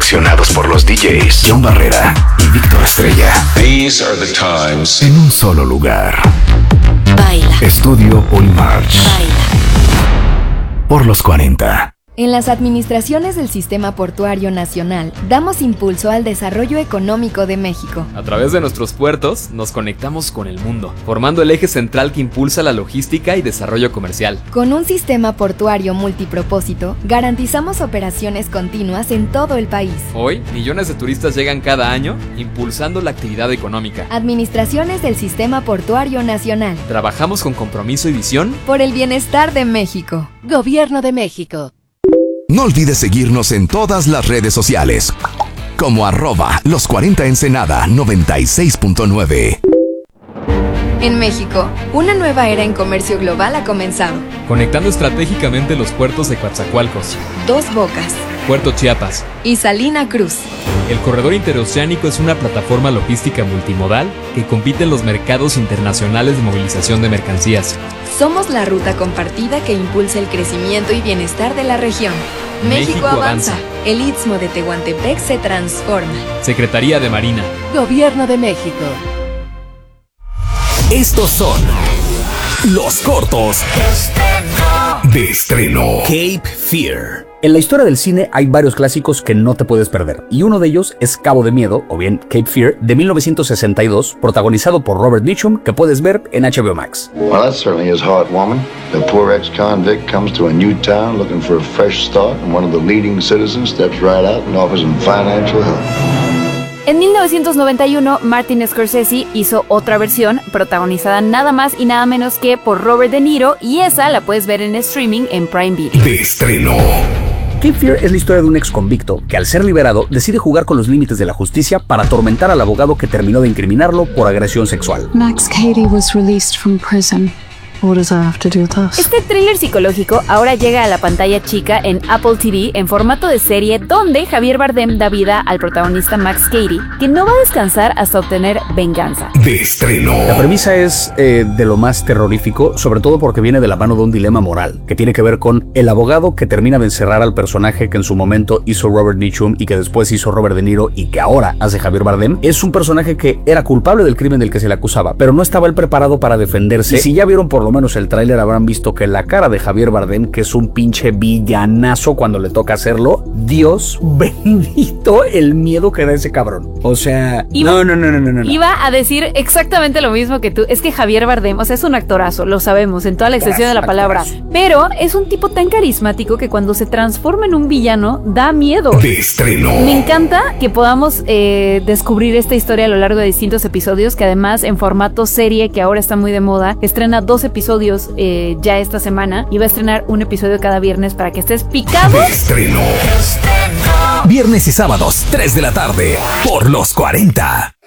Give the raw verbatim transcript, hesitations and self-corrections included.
seleccionados por los D Js John Barrera y Víctor Estrella. These are the times. En un solo lugar. Baila. Estudio Polymarch. Baila. Por los cuarenta. En las administraciones del Sistema Portuario Nacional, damos impulso al desarrollo económico de México. A través de nuestros puertos, nos conectamos con el mundo, formando el eje central que impulsa la logística y desarrollo comercial. Con un sistema portuario multipropósito, garantizamos operaciones continuas en todo el país. Hoy, millones de turistas llegan cada año, impulsando la actividad económica. Administraciones del Sistema Portuario Nacional. Trabajamos con compromiso y visión por el bienestar de México. Gobierno de México. No olvides seguirnos en todas las redes sociales, como arroba los cuarenta Ensenada noventa y seis punto nueve. En México, una nueva era en comercio global ha comenzado. Conectando estratégicamente los puertos de Coatzacoalcos, Dos Bocas Puerto Chiapas y Salina Cruz. El corredor interoceánico es una plataforma logística multimodal que compite en los mercados internacionales de movilización de mercancías. Somos la ruta compartida que impulsa el crecimiento y bienestar de la región. México, México avanza. avanza. El Istmo de Tehuantepec se transforma. Secretaría de Marina. Gobierno de México. Estos son los cortos de estreno. Cape Fear. En la historia del cine hay varios clásicos que no te puedes perder, y uno de ellos es Cabo de Miedo, o bien Cape Fear, de mil novecientos sesenta y dos, protagonizado por Robert Mitchum, que puedes ver en H B O Max. Well, that certainly is heartwarming. The poor ex-convict comes to a new town looking for a fresh start, and one of the leading citizens steps right out and offers him financial help. En mil novecientos noventa y uno, Martin Scorsese hizo otra versión, protagonizada nada más y nada menos que por Robert De Niro, y esa la puedes ver en streaming en Prime Video. De estreno. Cape Fear es la historia de un ex convicto que, al ser liberado, decide jugar con los límites de la justicia para atormentar al abogado que terminó de incriminarlo por agresión sexual. Max Cady was released from prison. What does that have to do with us? Este thriller psicológico ahora llega a la pantalla chica en Apple T V en formato de serie, donde Javier Bardem da vida al protagonista Max Cady, que no va a descansar hasta obtener venganza. De estreno. La premisa es eh, de lo más terrorífico, sobre todo porque viene de la mano de un dilema moral, que tiene que ver con el abogado que termina de encerrar al personaje que en su momento hizo Robert Mitchum y que después hizo Robert De Niro y que ahora hace Javier Bardem. Es un personaje que era culpable del crimen del que se le acusaba, pero no estaba él preparado para defenderse. Y si ya vieron por lo menos el tráiler, habrán visto que la cara de Javier Bardem, que es un pinche villanazo cuando le toca hacerlo, Dios bendito el miedo que da ese cabrón. O sea, Iba, no, no, no, no, no, no. Iba a decir exactamente lo mismo que tú. Es que Javier Bardem, o sea, es un actorazo, lo sabemos, en toda la extensión de la palabra. Pero es un tipo tan carismático que cuando se transforma en un villano, da miedo. De estreno. Me encanta que podamos eh, descubrir esta historia a lo largo de distintos episodios, que además en formato serie, que ahora está muy de moda, estrena dos episodios eh, ya esta semana y va a estrenar un episodio cada viernes para que estés picado. De estreno. Viernes y sábados, tres de la tarde, por los cuarenta.